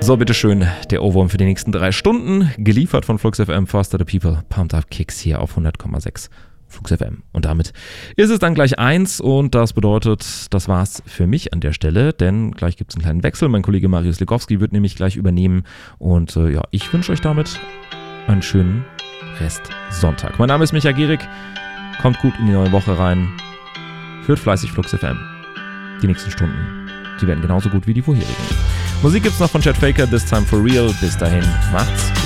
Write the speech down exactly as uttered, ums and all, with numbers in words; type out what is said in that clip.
So, bitteschön, der Ohrwurm für die nächsten drei Stunden, geliefert von Flux F M, Faster the People, Pumped Up Kicks hier auf hundert Komma sechs Flux F M. Und damit ist es dann gleich eins und das bedeutet, das war's für mich an der Stelle, denn gleich gibt es einen kleinen Wechsel. Mein Kollege Marius Legowski wird nämlich gleich übernehmen und äh, ja, ich wünsche euch damit einen schönen Rest Sonntag. Mein Name ist Micha Gierig, kommt gut in die neue Woche rein, hört fleißig Flux F M. Die nächsten Stunden, die werden genauso gut wie die vorherigen. Musik gibt's noch von Chad Faker, This Time For Real. Bis dahin, macht's gut.